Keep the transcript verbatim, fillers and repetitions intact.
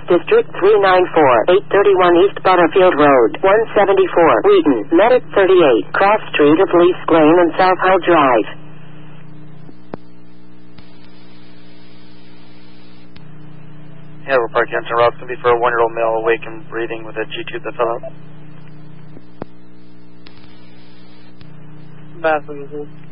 District three ninety-four, eight thirty-one East Butterfield Road, one seventy-four, Wheaton, Medic thirty-eight, Cross Street of Lease Lane and South Hull Drive. Yeah, we're parking on route. It's going to be for a one-year-old male awake and breathing with a G-tube that fell out. Bathroom.